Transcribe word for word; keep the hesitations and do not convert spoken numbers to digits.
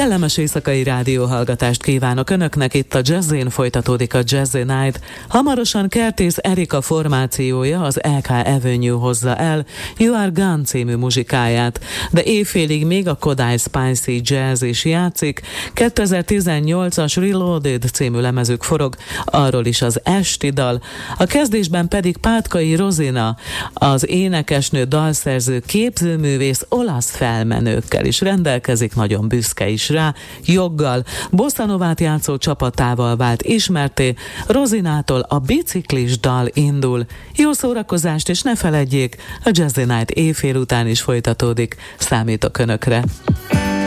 Kellemes éjszakai rádióhallgatást kívánok Önöknek, itt a Jazzin folytatódik a Jazzy Night. Hamarosan Kertész Erika formációja, az el ká Avenue hozza el You Are Gone című muzsikáját, de éjfélig még a Kodály Spicy Jazz is játszik. kétezer-tizennyolcas Reloaded című lemezük forog, arról is az esti dal. A kezdésben pedig Pátkai Rozina, az énekesnő, dalszerző, képzőművész olasz felmenőkkel is rendelkezik, nagyon büszke is rá, joggal. Bossa Novát játszó csapatával vált ismerté, Rozinától a biciklis dal indul. Jó szórakozást, és ne feledjék, a Jazzy Night éjfél után is folytatódik. Számítok Önökre.